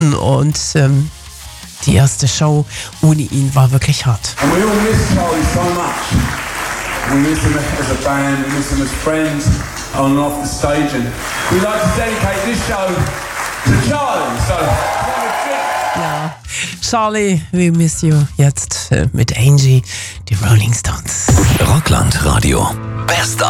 und die erste Show ohne ihn war wirklich hart. And we all miss Charlie so much. We miss him as a band, we miss him as friends on and off the stage, and we'd like to dedicate this show to Charlie. So, ja, Charlie, we miss you. Jetzt mit Angie, die Rolling Stones. Rockland Radio. Best